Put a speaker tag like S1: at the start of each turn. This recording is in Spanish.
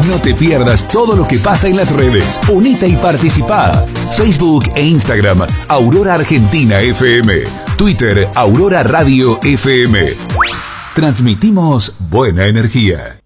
S1: No te pierdas todo lo que pasa en las redes. Unite y participa. Facebook e Instagram, Aurora Argentina FM. Twitter, Aurora Radio FM. Transmitimos buena energía.